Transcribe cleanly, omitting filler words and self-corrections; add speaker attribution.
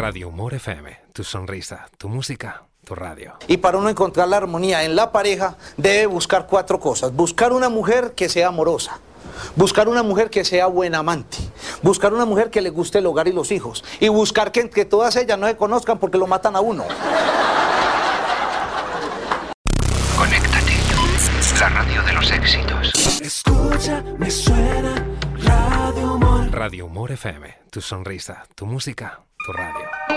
Speaker 1: Radio Humor FM, tu sonrisa, tu música, tu radio.
Speaker 2: Y para uno encontrar la armonía en la pareja, debe buscar 4 cosas. Buscar una mujer que sea amorosa. Buscar una mujer que sea buena amante. Buscar una mujer que le guste el hogar y los hijos. Y buscar que todas ellas no se conozcan porque lo matan a uno.
Speaker 3: Conéctate. La radio de los éxitos.
Speaker 4: Escucha, me suena Radio Humor.
Speaker 1: Radio Humor FM, tu sonrisa, tu música, tu radio.